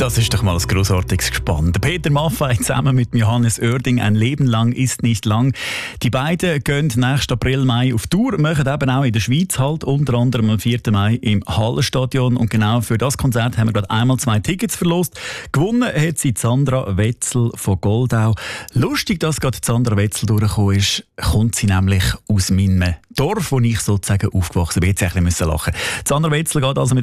Das ist doch mal ein grossartiges Gespann. Der Peter Maffay zusammen mit Johannes Oerding, «Ein Leben lang ist nicht lang». Die beiden gehen nächsten April, Mai auf Tour, machen eben auch in der Schweiz halt, unter anderem am 4. Mai im Hallenstadion. Und genau für das Konzert haben wir gerade einmal 2 Tickets verlost. Gewonnen hat sie Sandra Wetzel von Goldau. Lustig, dass gerade Sandra Wetzel durchgekommen ist, kommt sie nämlich aus meinem Dorf, wo ich sozusagen aufgewachsen bin. Jetzt ein bisschen lachen. Sandra Wetzel geht also mit